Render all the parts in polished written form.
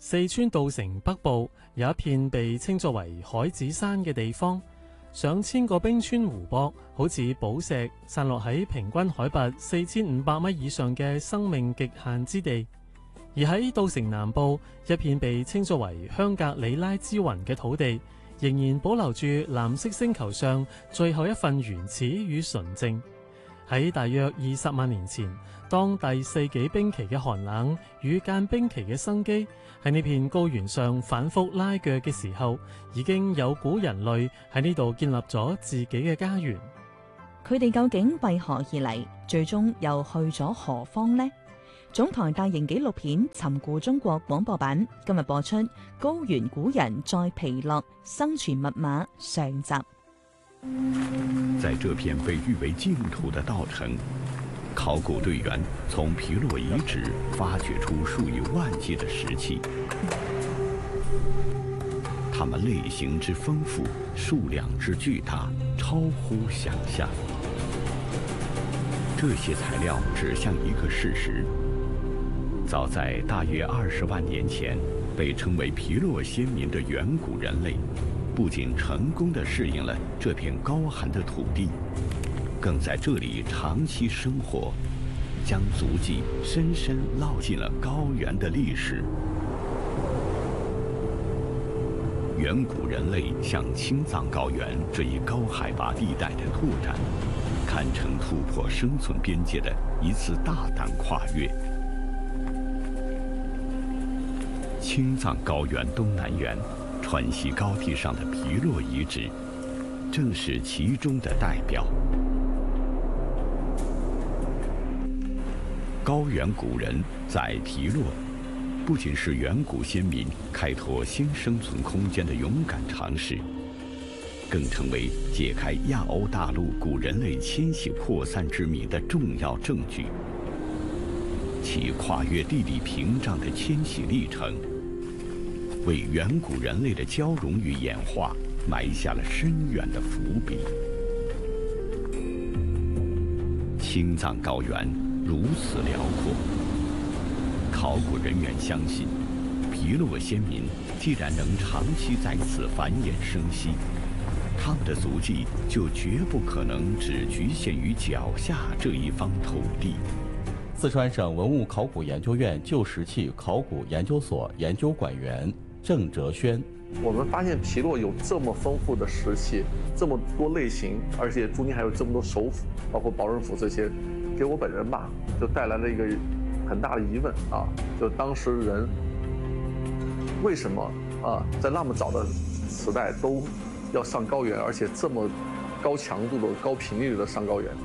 四川稻城北部有一片被稱作為海子山嘅地方，上千個冰川湖泊好似寶石散落喺平均海拔4500米以上嘅生命極限之地。而喺稻城南部一片被稱作為香格里拉之雲嘅土地，仍然保留住藍色星球上最後一份原始與純正。喺大約20萬年前，當第四紀冰期嘅寒冷與間冰期嘅生機喺呢片高原上反覆拉鋸嘅時候，已經有古人類喺呢度建立咗自己嘅家園。 佢哋究竟為何而嚟？最終又去咗何方呢？總台大型紀錄片《尋故中國》廣播版今日播出《高原古人在皮洛生存密碼》上集。 在這片被譽為淨土的稻城，考古隊員從皮洛遺址發掘出數以萬計的石器，它們類型之豐富，數量之巨大，超乎想象。這些材料指向一個事實：早在大約20萬年前，被稱為皮洛先民的遠古人類，不僅成功地適應了這片高寒的土地，更在這裡長期生活，將足跡深深烙進了高原的歷史。遠古人類向青藏高原這一高海拔地帶的拓展，堪稱突破生存邊界的一次大膽跨越。青藏高原東南緣川西高地上的皮洛遺址，正是其中的代表。高原古人在皮洛，不僅是遠古先民開拓新生存空間的勇敢嘗試，更成為解開亞歐大陸古人類遷徙擴散之謎的重要證據。其跨越地理屏障的遷徙歷程，為遠古人類的交融與演化埋下了深遠的伏筆。青藏高原如此遼闊，考古人員相信，皮洛先民既然能長期在此繁衍生息，他們的足跡就絕不可能只局限於腳下這一方土地。 四川省文物考古研究院舊石器考古研究所研究館員鄭哲軒： 我們發現皮洛有這麼豐富的石器，這麼多類型，而且中間還有這麼多首府，包括寶人府這些，給我本人吧，就帶來了一個很大的疑問啊，就當時人為什麼啊，在那麼早的時代都要上高原，而且這麼高強度的、高頻率的上高原？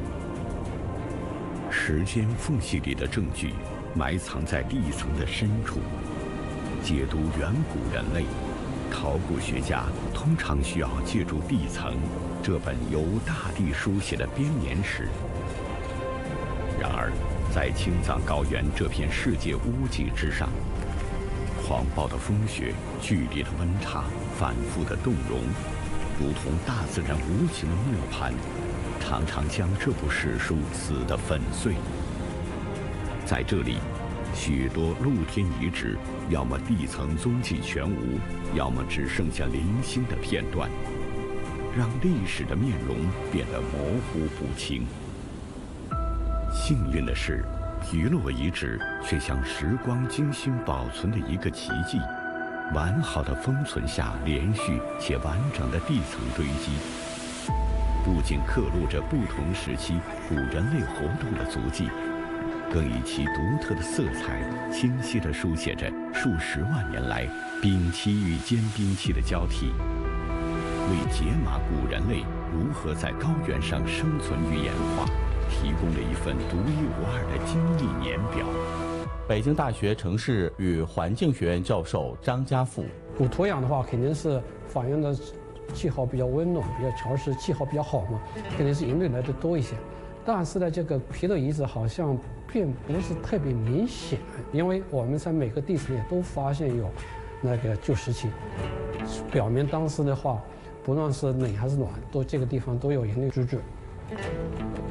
時間縫隙裡的證據埋藏在地層的深處，解讀遠古人類，考古學家通常需要借助地層這本由大地書寫的編年史。然而，在青藏高原這片世界屋脊之上，狂暴的風雪、劇烈的溫差、反覆的凍融，如同大自然無情的磨盤，常常將這部史書撕得粉碎。在這裡，許多露天遺址要麼地層蹤跡全無，要麼只剩下零星的片段，讓歷史的面容變得模糊不清。幸運的是，皮洛遺址卻像時光精心保存的一個奇蹟，完好的封存下連續且完整的地層堆積，不僅刻錄着不同時期古人類活動的足跡，更以其獨特的色彩清晰地書寫着數十萬年來冰期與間冰期的交替，為解碼古人類如何在高原上生存與演化提供了一份獨一無二的精密年表。 北京大學城市與環境學院教授張家富： 古土壤的話，肯定是反映的氣候比較溫暖、比較潮濕，氣候比較好嘛，肯定是人類來的多一些。但是呢，這個皮洛遺址好像並不是特別明顯，因為我們在每個地層也都發現有那個舊石器，表明當時的話，不論是冷還是暖，都這個地方都有人類居住。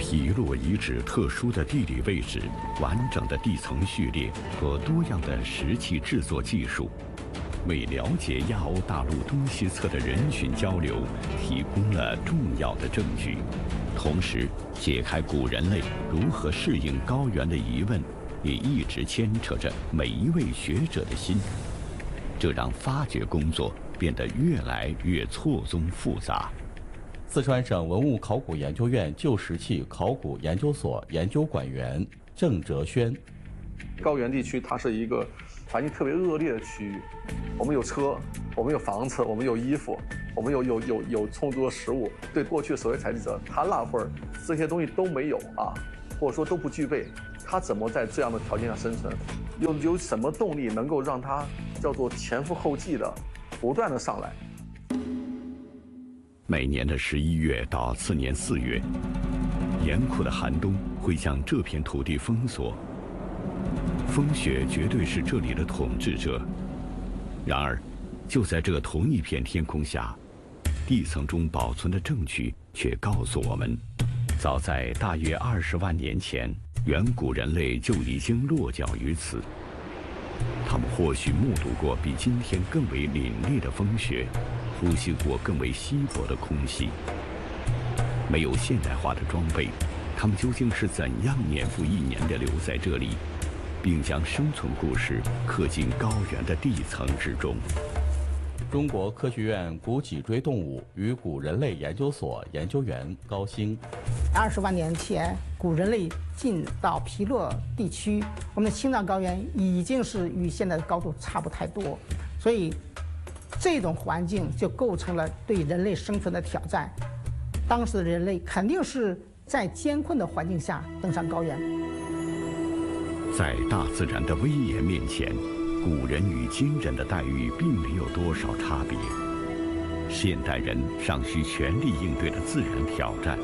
皮洛遗址特殊的地理位置、完整的地层序列和多样的石器制作技术，为了解亚欧大陆东西侧的人群交流提供了重要的证据，同时解开古人类如何适应高原的疑问，也一直牵扯着每一位学者的心。这让发掘工作变得越来越错综复杂。 四川省文物考古研究院旧石器考古研究所研究馆员郑哲轩： 高原地区它是一个环境特别恶劣的区域，我们有车，我们有房子，我们有衣服，我们有充足的食物。对过去所谓采集者，他那会儿这些东西都没有啊，或者说都不具备，他怎么在这样的条件下生存？有什么动力能够让他叫做前赴后继的不断的上来？ 每年的11月到次年4月，严酷的寒冬会将这片土地封锁。风雪绝对是这里的统治者。然而，就在这同一片天空下，地层中保存的证据却告诉我们，早在大约20万年前，远古人类就已经落脚于此。他们或许目睹过比今天更为凛冽的风雪，呼吸过更为稀薄的空气。没有现代化的装备，他们究竟是怎样年复一年地留在这里，并将生存故事刻进高原的地层之中？ 中国科学院古脊椎动物与古人类研究所研究员高兴 ：20万年前，古人类进到皮洛地区，我们的青藏高原已经是与现在的高度差不太多，所以这种环境就构成了对人类生存的挑战。当时的人类肯定是在艰困的环境下登上高原。 在大自然的威严面前，古人与今人的待遇并没有多少差别。现代人尚需全力应对的自然挑战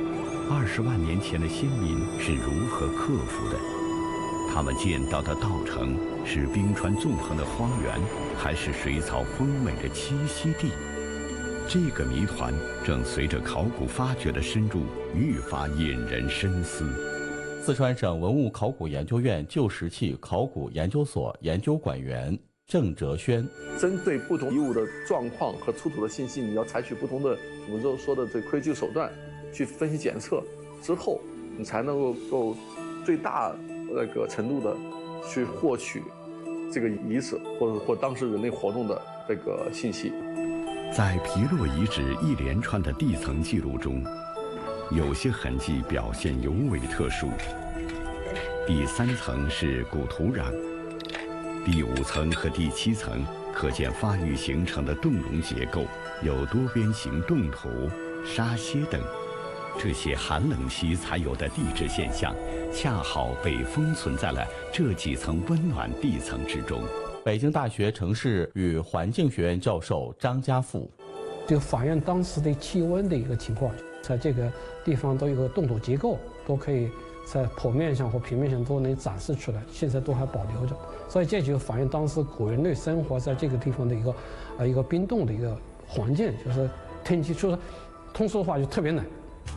，20万年前的先民是如何克服的？他们建造的稻城是冰川纵横的荒原，还是水草丰美的栖息地？这个谜团正随着考古发掘的深入，愈发引人深思。 四川省文物考古研究院旧石器考古研究所研究馆员郑哲轩： 针对不同遗物的状况和出土的信息，你要采取不同的我们说的这个科学手段去分析检测，之后你才能够最大那个程度的去获取这个遗址或当时人类活动的这个信息。 在皮洛遗址一连串的地层记录中，有些痕迹表现尤为特殊。第3层是古土壤，第5层和第7层可见发育形成的洞溶结构，有多边形洞土、沙屑等。这些寒冷期才有的地质现象，恰好被封存在了这几层温暖地层之中。 北京大学城市与环境学院教授张家富： 就反映当时的气温的一个情况，在这个地方都有个洞土结构，都可以在剖面上或平面上都能展示出来，现在都还保留着。所以这就反映当时古人类生活在这个地方的一个冰冻的一个环境，就是天气就是通俗的话就特别冷。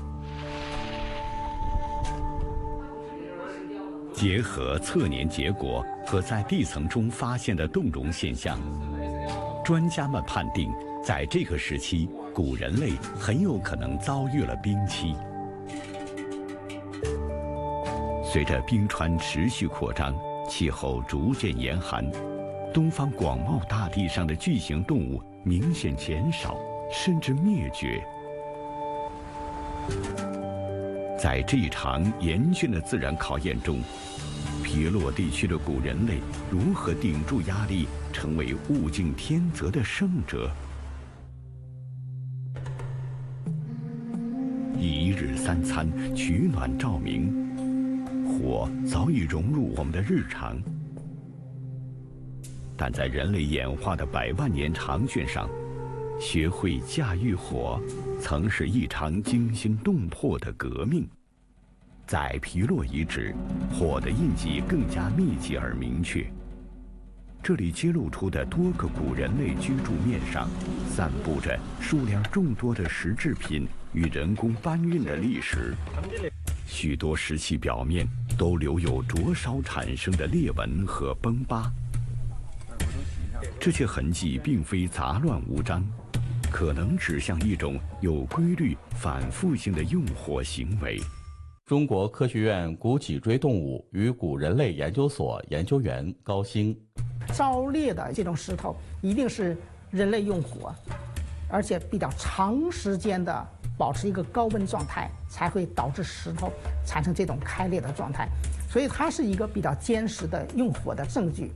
结合测年结果和在地层中发现的洞溶现象，专家们判定，在这个时期，古人类很有可能遭遇了冰期。随着冰川持续扩张，气候逐渐严寒，东方广袤大地上的巨型动物明显减少，甚至灭绝。在这一场严峻的自然考验中，皮洛地区的古人类如何顶住压力，成为物竞天择的胜者？一日3餐，取暖照明，火早已融入我们的日常。但在人类演化的100万年长卷上，学会驾驭火，曾是一场惊心动魄的革命。在皮洛遗址，火的印记更加密集而明确。这里揭露出的多个古人类居住面上，散布着数量众多的石制品与人工搬运的历史。 许多石器表面都留有灼烧产生的裂纹和崩疤。这些痕迹并非杂乱无章，可能指向一种有规律、反复性的用火行为。 中国科学院古脊椎动物与古人类研究所研究员高兴： 烧裂的这种石头一定是人类用火，而且比较长时间的保持一个高温状态，才会导致石头产生这种开裂的状态。所以它是一个比较坚实的用火的证据。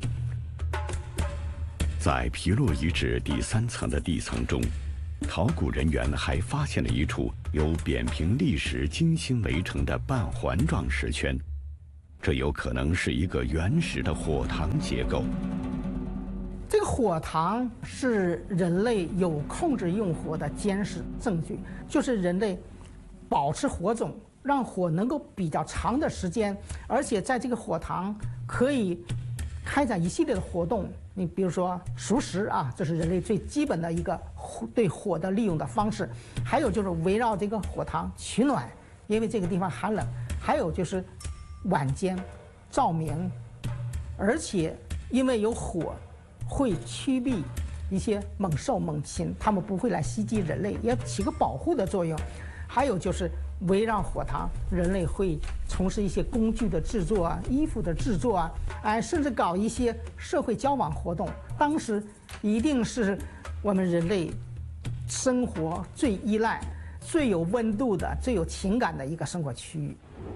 在皮洛遗址第3层的地层中，考古人员还发现了一处由扁平砾石精心围成的半环状石圈，这有可能是一个原始的火塘结构。 这个火塘是人类有控制用火的坚实证据，就是人类保持火种，让火能够比较长的时间，而且在这个火塘可以开展一系列的活动。你比如说熟食啊，这是人类最基本的一个对火的利用的方式。还有就是围绕这个火塘取暖，因为这个地方寒冷。还有就是晚间照明，而且因为有火，会驱避一些猛兽猛禽，它们不会来袭击人类，也起个保护的作用。还有就是围绕火塘，人类会从事一些工具的制作啊、衣服的制作啊，甚至搞一些社会交往活动。当时一定是我们人类生活最依赖、最有温度的、最有情感的一个生活区域。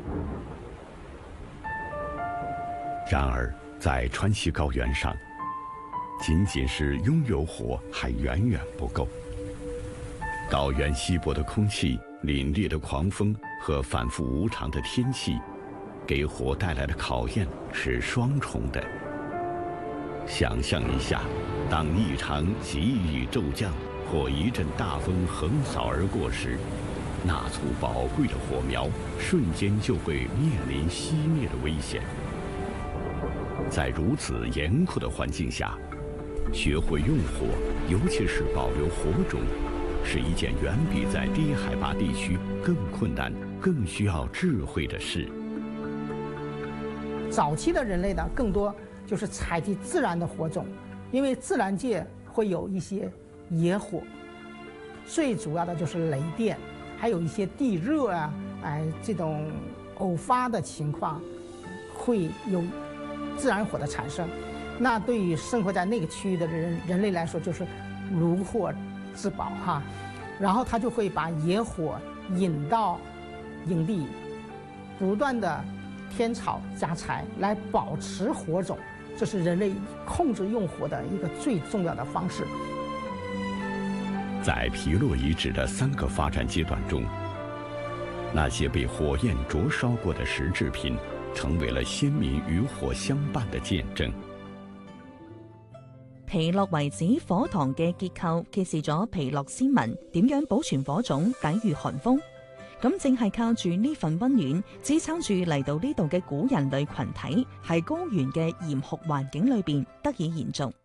然而，在川西高原上，仅仅是拥有火还远远不够。高原稀薄的空气、凛冽的狂风和反复无常的天气，给火带来的考验是双重的。想象一下，当一场急雨骤降或一阵大风横扫而过时，那簇宝贵的火苗瞬间就会面临熄灭的危险。在如此严酷的环境下，学会用火，尤其是保留火种，是一件远比在低海拔地区更困难、更需要智慧的事。 早期的人类呢，更多就是采集自然的火种，因为自然界会有一些野火，最主要的就是雷电，还有一些地热啊，这种偶发的情况，会有自然火的产生。那对于生活在那个区域的人类来说，就是如获至宝哈。然后他就会把野火引到营地，不断的添草加柴来保持火种，这是人类控制用火的一个最重要的方式。 在皮洛遗址的3个发展阶段中，那些被火焰灼烧过的石制品，成為了先民與火相伴的見證。 皮洛遺址火塘嘅結構揭示咗皮洛先民點樣保存火種抵禦寒風。咁正係靠住呢份溫暖，支撐住嚟到呢度嘅古人類群體，喺高原嘅嚴酷環境裏邊得以延續。